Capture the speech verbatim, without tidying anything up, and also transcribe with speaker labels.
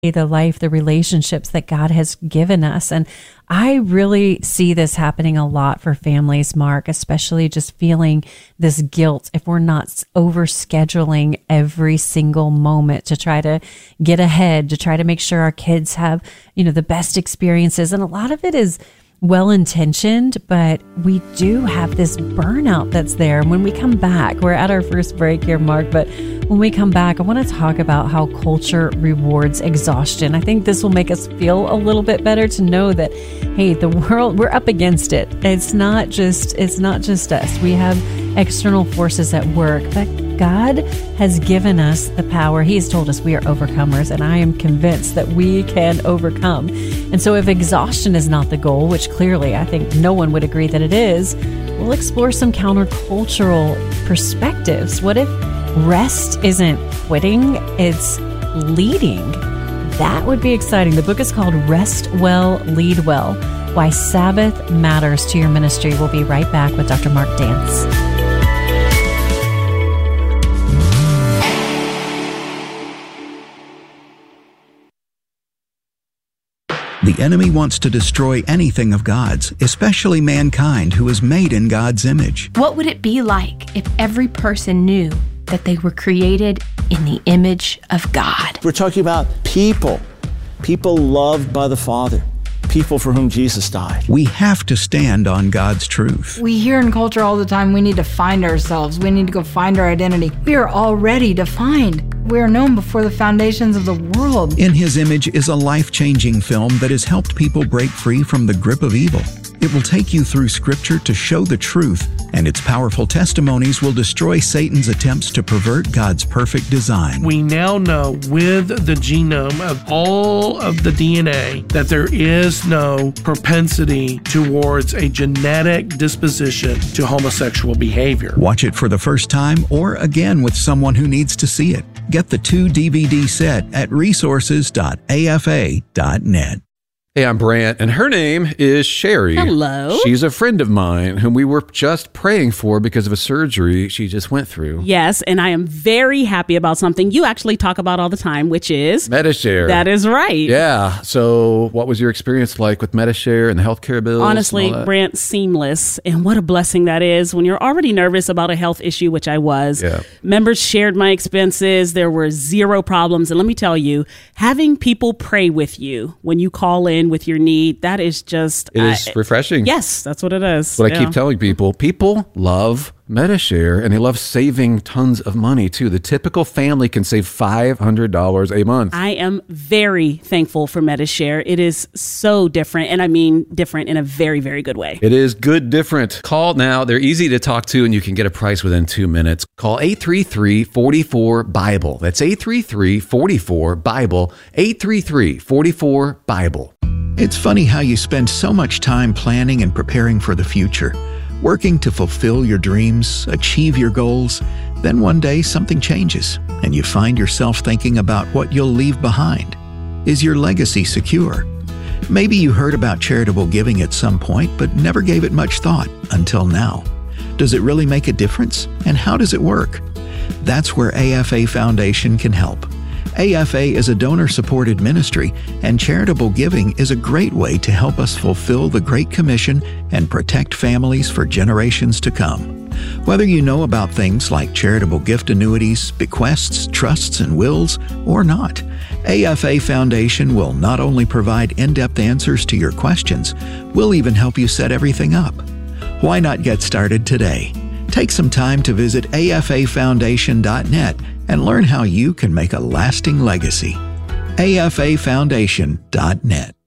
Speaker 1: the life, the relationships that God has given us. And I really see this happening a lot for families, Mark, especially just feeling this guilt if we're not over scheduling every single moment to try to get ahead, to try to make sure our kids have, you know, the best experiences. And a lot of it is well-intentioned, but we do have this burnout that's there. And when we come back, we're at our first break here, Mark, but when we come back, I want to talk about how culture rewards exhaustion. I think this will make us feel a little bit better to know that, hey, the world, we're up against it. It's not just, it's not just us. We have external forces at work, but God has given us the power. He's told us we are overcomers, and I am convinced that we can overcome. And so if exhaustion is not the goal, which clearly I think no one would agree that it is, we'll explore some countercultural perspectives. What if rest isn't quitting, it's leading? That would be exciting. The book is called Rest Well, Lead Well, Why Sabbath Matters to Your Ministry. We'll be right back with Doctor Mark Dance.
Speaker 2: The enemy wants to destroy anything of God's, especially mankind who is made in God's image.
Speaker 3: What would it be like if every person knew that they were created in the image of God?
Speaker 4: We're talking about people, people loved by the Father, people for whom Jesus died.
Speaker 2: We have to stand on God's truth.
Speaker 5: We hear in culture all the time, we need to find ourselves. We need to go find our identity. We are already defined. We are known before the foundations of the world.
Speaker 2: In His Image is a life-changing film that has helped people break free from the grip of evil. It will take you through Scripture to show the truth, and its powerful testimonies will destroy Satan's attempts to pervert God's perfect design.
Speaker 6: We now know with the genome of all of the D N A that there is no propensity towards a genetic disposition to homosexual behavior.
Speaker 2: Watch it for the first time or again with someone who needs to see it. Get the two D V D set at resources dot a f a dot net.
Speaker 7: Hey, I'm Brant, and her name is Sherry.
Speaker 8: Hello.
Speaker 7: She's a friend of mine whom we were just praying for because of a surgery she just went through.
Speaker 8: Yes, and I am very happy about something you actually talk about all the time, which is
Speaker 7: Medi-Share.
Speaker 8: That is right.
Speaker 7: Yeah. So what was your experience like with Medi-Share and the healthcare bills?
Speaker 8: Honestly, Brant, seamless. And what a blessing that is when you're already nervous about a health issue, which I was.
Speaker 7: Yeah.
Speaker 8: Members shared my expenses. There were zero problems. And let me tell you, having people pray with you when you call in with your need, that is just
Speaker 7: it is uh, refreshing.
Speaker 8: Yes, that's what it is.
Speaker 7: What
Speaker 8: yeah.
Speaker 7: I keep telling people, people love Medi-Share, and they love saving tons of money too. The typical family can save five hundred dollars a month.
Speaker 8: I am very thankful for Medi-Share. It is so different, and I mean different in a very, very good way.
Speaker 7: It is good different. Call now. They're easy to talk to, and you can get a price within two minutes. Call eight three three, four four, BIBLE. That's eight three three, four four, BIBLE, eight three three, four four, BIBLE.
Speaker 2: It's funny how you spend so much time planning and preparing for the future, working to fulfill your dreams, achieve your goals. Then one day something changes, and you find yourself thinking about what you'll leave behind. Is your legacy secure? Maybe you heard about charitable giving at some point, but never gave it much thought until now. Does it really make a difference? And how does it work? That's where A F A Foundation can help. A F A is a donor-supported ministry, and charitable giving is a great way to help us fulfill the Great Commission and protect families for generations to come. Whether you know about things like charitable gift annuities, bequests, trusts, and wills, or not, A F A Foundation will not only provide in-depth answers to your questions, we'll even help you set everything up. Why not get started today? Take some time to visit A F A foundation dot net and learn how you can make a lasting legacy. A F A foundation dot net.